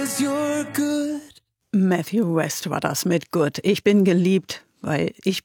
'cause you're good. Matthew West war das mit Good. Ich bin geliebt, weil ich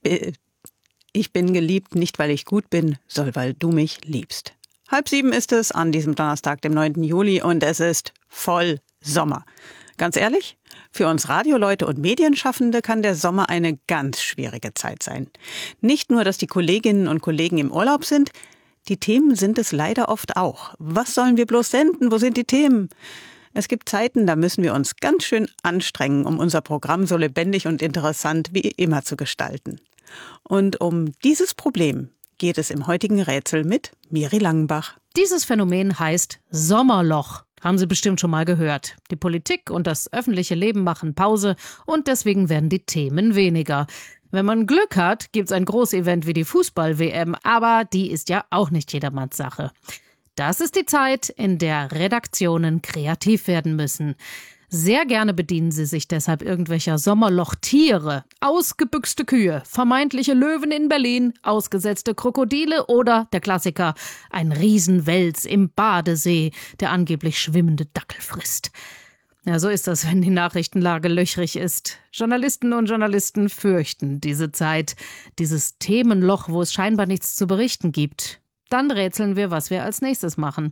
bin geliebt, nicht weil ich gut bin, sondern weil du mich liebst. 6:30 ist es an diesem Donnerstag, dem 9. Juli, und es ist voll Sommer. Ganz ehrlich, für uns Radioleute und Medienschaffende kann der Sommer eine ganz schwierige Zeit sein. Nicht nur, dass die Kolleginnen und Kollegen im Urlaub sind, die Themen sind es leider oft auch. Was sollen wir bloß senden? Wo sind die Themen? Es gibt Zeiten, da müssen wir uns ganz schön anstrengen, um unser Programm so lebendig und interessant wie immer zu gestalten. Und um dieses Problem geht es im heutigen Rätsel mit Miri Langenbach. Dieses Phänomen heißt Sommerloch. Haben Sie bestimmt schon mal gehört. Die Politik und das öffentliche Leben machen Pause und deswegen werden die Themen weniger. Wenn man Glück hat, gibt's ein Großevent wie die Fußball-WM, aber die ist ja auch nicht jedermanns Sache. Das ist die Zeit, in der Redaktionen kreativ werden müssen. Sehr gerne bedienen sie sich deshalb irgendwelcher Sommerlochtiere. Ausgebüxte Kühe, vermeintliche Löwen in Berlin, ausgesetzte Krokodile oder, der Klassiker, ein Riesenwels im Badesee, der angeblich schwimmende Dackel frisst. Ja, so ist das, wenn die Nachrichtenlage löchrig ist. Journalisten und Journalisten fürchten diese Zeit, dieses Themenloch, wo es scheinbar nichts zu berichten gibt. Dann rätseln wir, was wir als nächstes machen.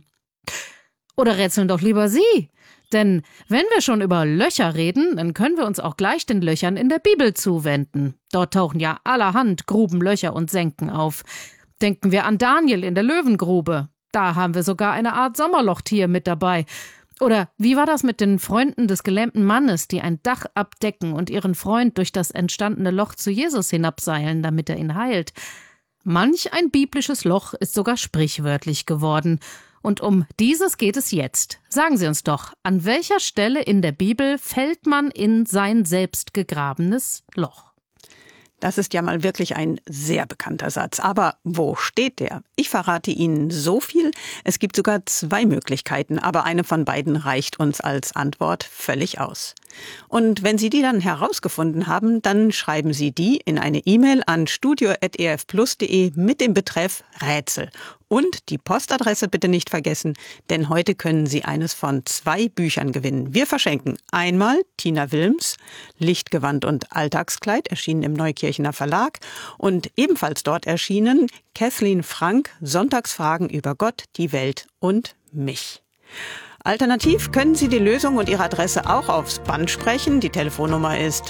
Oder rätseln doch lieber Sie. Denn wenn wir schon über Löcher reden, dann können wir uns auch gleich den Löchern in der Bibel zuwenden. Dort tauchen ja allerhand Gruben, Löcher und Senken auf. Denken wir an Daniel in der Löwengrube. Da haben wir sogar eine Art Sommerlochtier mit dabei. Oder wie war das mit den Freunden des gelähmten Mannes, die ein Dach abdecken und ihren Freund durch das entstandene Loch zu Jesus hinabseilen, damit er ihn heilt? Manch ein biblisches Loch ist sogar sprichwörtlich geworden. Und um dieses geht es jetzt. Sagen Sie uns doch, an welcher Stelle in der Bibel fällt man in sein selbst gegrabenes Loch? Das ist ja mal wirklich ein sehr bekannter Satz. Aber wo steht der? Ich verrate Ihnen so viel. Es gibt sogar 2 Möglichkeiten, aber eine von beiden reicht uns als Antwort völlig aus. Und wenn Sie die dann herausgefunden haben, dann schreiben Sie die in eine E-Mail an studio@erfplus.de mit dem Betreff Rätsel. Und die Postadresse bitte nicht vergessen, denn heute können Sie eines von 2 Büchern gewinnen. Wir verschenken einmal Tina Wilms, Lichtgewand und Alltagskleid, erschienen im Neukirchener Verlag, und ebenfalls dort erschienen Kathleen Frank, Sonntagsfragen über Gott, die Welt und mich. Alternativ können Sie die Lösung und Ihre Adresse auch aufs Band sprechen. Die Telefonnummer ist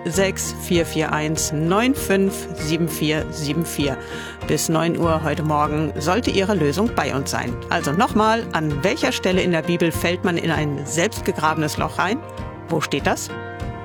06441 957474. Bis 9 Uhr heute Morgen sollte Ihre Lösung bei uns sein. Also nochmal, an welcher Stelle in der Bibel fällt man in ein selbstgegrabenes Loch rein? Wo steht das?